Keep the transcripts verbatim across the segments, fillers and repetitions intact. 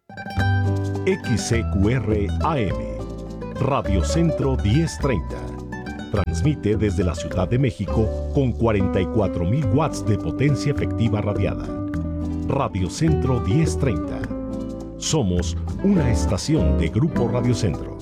X C Q R A M, Radio Centro diez treinta. Transmite desde la Ciudad de México con cuarenta y cuatro mil watts de potencia efectiva radiada. Radio Centro diez treinta. Somos una estación de Grupo Radio Centro.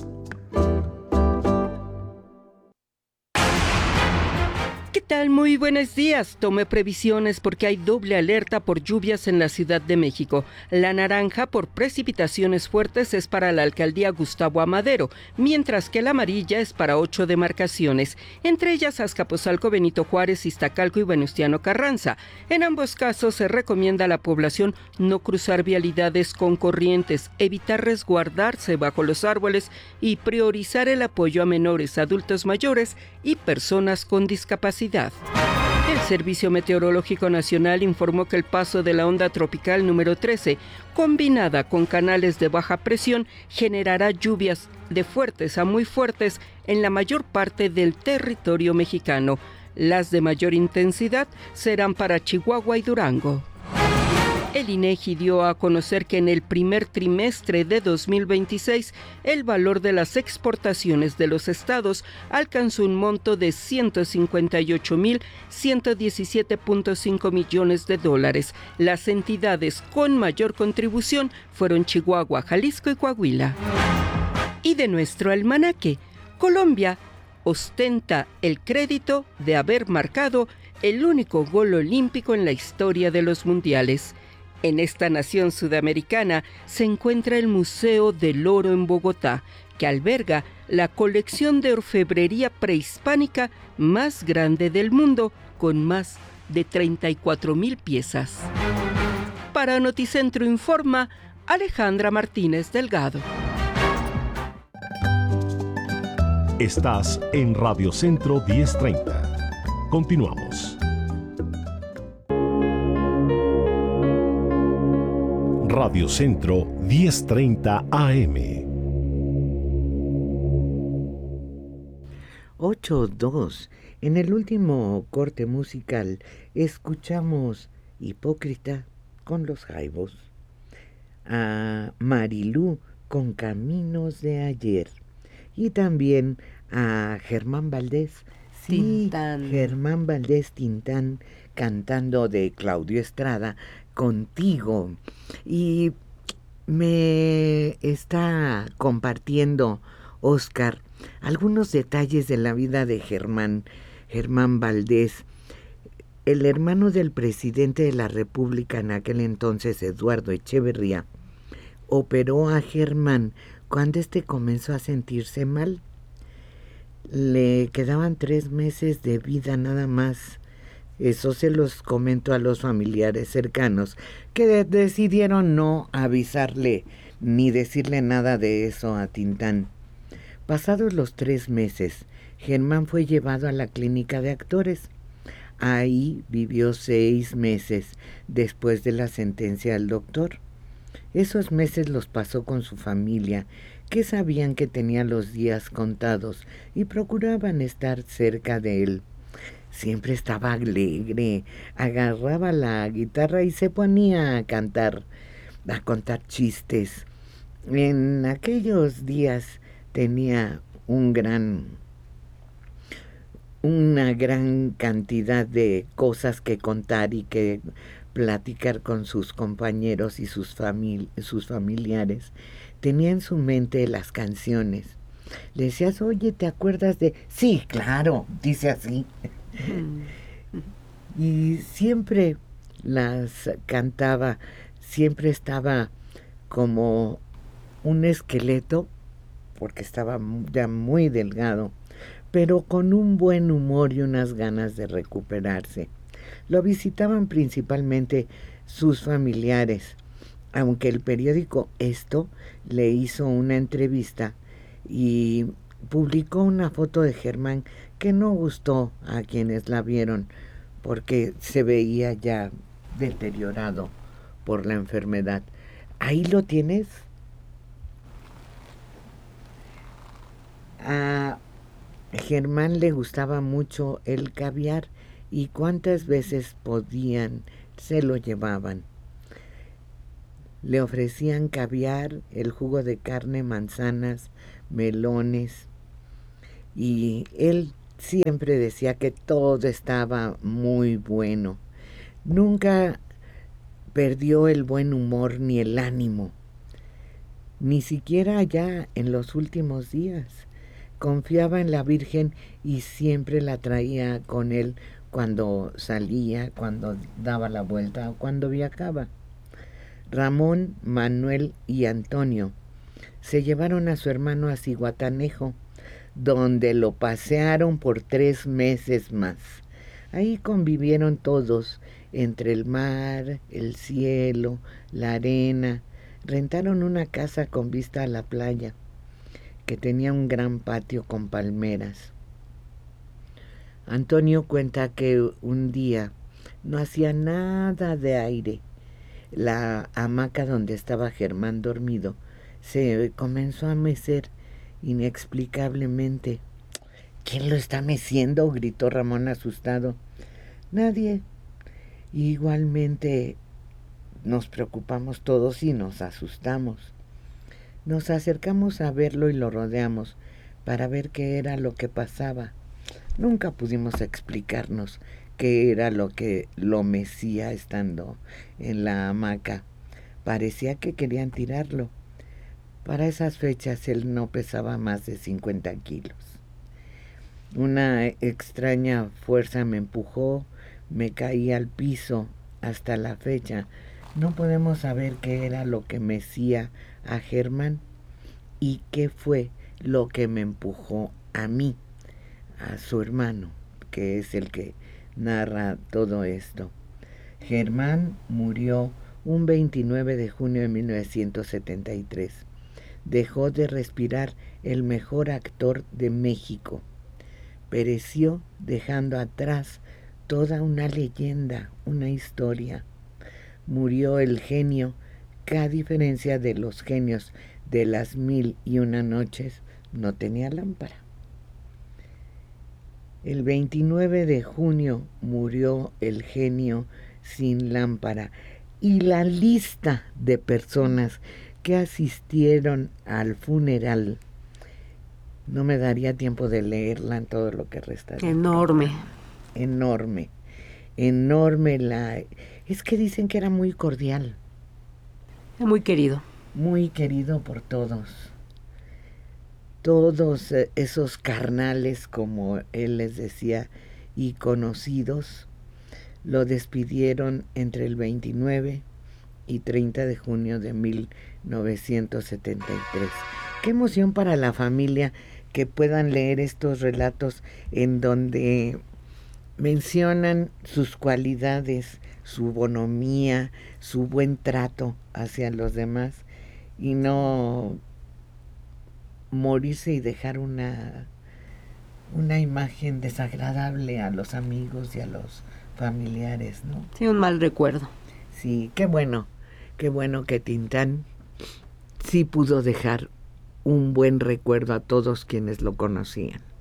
¿Qué tal? Muy buenos días. Tome previsiones porque hay doble alerta por lluvias en la Ciudad de México. La naranja por precipitaciones fuertes es para la alcaldía Gustavo Amadero, mientras que la amarilla es para ocho demarcaciones, entre ellas Azcapotzalco, Benito Juárez, Iztacalco y Venustiano Carranza. En ambos casos se recomienda a la población no cruzar vialidades con corrientes, evitar resguardarse bajo los árboles y priorizar el apoyo a menores, adultos mayores y personas con discapacidad. El Servicio Meteorológico Nacional informó que el paso de la onda tropical número trece, combinada con canales de baja presión, generará lluvias de fuertes a muy fuertes en la mayor parte del territorio mexicano. Las de mayor intensidad serán para Chihuahua y Durango. El INEGI dio a conocer que en el primer trimestre de dos mil veintiséis el valor de las exportaciones de los estados alcanzó un monto de ciento cincuenta y ocho mil ciento diecisiete punto cinco millones de dólares. Las entidades con mayor contribución fueron Chihuahua, Jalisco y Coahuila. Y de nuestro almanaque, Colombia ostenta el crédito de haber marcado el único gol olímpico en la historia de los mundiales. En esta nación sudamericana se encuentra el Museo del Oro en Bogotá, que alberga la colección de orfebrería prehispánica más grande del mundo, con más de treinta y cuatro mil piezas. Para Noticentro informa Alejandra Martínez Delgado. Estás en Radio Centro diez treinta. Continuamos. Radio Centro diez treinta A M. ocho dos. En el último corte musical escuchamos Hipócrita con los Jaivos, a Marilú con Caminos de Ayer y también a Germán Valdés, sí, Tintán. Germán Valdés Tintán cantando de Claudio Estrada, Contigo. Y me está compartiendo Oscar algunos detalles de la vida de Germán, Germán Valdés, el hermano del presidente de la República en aquel entonces, Eduardo Echeverría. Operó a Germán cuando éste comenzó a sentirse mal. Le quedaban tres meses de vida nada más. Eso se los comento a los familiares cercanos, que de- decidieron no avisarle ni decirle nada de eso a Tintán. Pasados los tres meses, Germán fue llevado a la clínica de actores. Ahí vivió seis meses después de la sentencia del doctor. Esos meses los pasó con su familia, que sabían que tenía los días contados y procuraban estar cerca de él. Siempre estaba alegre, agarraba la guitarra y se ponía a cantar, a contar chistes. En aquellos días tenía un gran, una gran cantidad de cosas que contar y que platicar con sus compañeros y sus, famili- sus familiares. Tenía en su mente las canciones. Le decías, oye, ¿te acuerdas de...? Sí, claro, dice así. Y siempre las cantaba, siempre estaba como un esqueleto, porque estaba ya muy delgado, pero con un buen humor y unas ganas de recuperarse. Lo visitaban principalmente sus familiares, aunque el periódico Esto le hizo una entrevista y publicó una foto de Germán que no gustó a quienes la vieron porque se veía ya deteriorado por la enfermedad. ¿Ahí lo tienes? A Germán le gustaba mucho el caviar y cuántas veces podían se lo llevaban. Le ofrecían caviar, el jugo de carne, manzanas, melones, y él siempre decía que todo estaba muy bueno. Nunca perdió el buen humor ni el ánimo, ni siquiera ya en los últimos días. Confiaba en la Virgen y siempre la traía con él cuando salía, cuando daba la vuelta o cuando viajaba. Ramón, Manuel y Antonio se llevaron a su hermano a Zihuatanejo, donde lo pasearon por tres meses más. Ahí convivieron todos, entre el mar, el cielo, la arena. Rentaron una casa con vista a la playa, que tenía un gran patio con palmeras. Antonio cuenta que un día no hacía nada de aire. La hamaca donde estaba Germán dormido se comenzó a mecer inexplicablemente. ¿Quién lo está meciendo?, gritó Ramón asustado. Nadie. Igualmente nos preocupamos todos y nos asustamos. Nos acercamos a verlo y lo rodeamos para ver qué era lo que pasaba. Nunca pudimos explicarnos qué era lo que lo mecía estando en la hamaca. Parecía que querían tirarlo. Para esas fechas él no pesaba más de cincuenta kilos. Una extraña fuerza me empujó, me caí al piso. Hasta la fecha no podemos saber qué era lo que mecía a Germán y qué fue lo que me empujó a mí, a su hermano, que es el que narra todo esto. Germán murió un veintinueve de junio de mil novecientos setenta y tres. Dejó de respirar el mejor actor de México. Pereció dejando atrás toda una leyenda, una historia. Murió el genio, que a diferencia de los genios de las mil y una noches, no tenía lámpara. El veintinueve de junio murió el genio sin lámpara, y la lista de personas que asistieron al funeral, no me daría tiempo de leerla en todo lo que resta. Enorme. Enorme, enorme la... Es que dicen que era muy cordial. Muy querido. Muy querido por todos. Todos esos carnales, como él les decía, y conocidos, lo despidieron entre el veintinueve y treinta de junio de mil novecientos setenta y tres. Qué emoción para la familia que puedan leer estos relatos en donde mencionan sus cualidades, su bonomía, su buen trato hacia los demás, y no morirse y dejar una, una imagen desagradable a los amigos y a los familiares, ¿no? Sí, un mal recuerdo. Sí, qué bueno, qué bueno que Tintán sí pudo dejar un buen recuerdo a todos quienes lo conocían.